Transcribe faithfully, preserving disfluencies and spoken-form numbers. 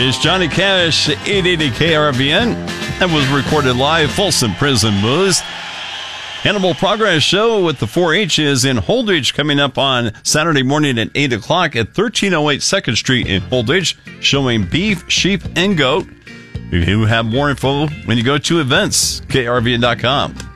It's Johnny Cash, eight eighty K R V N. That was recorded live, Folsom Prison Blues. Animal Progress Show with the four H's in Holdridge coming up on Saturday morning at eight o'clock at thirteen oh eight second Street in Holdridge, showing beef, sheep, and goat. You have more info when you go to events, K R V N dot com.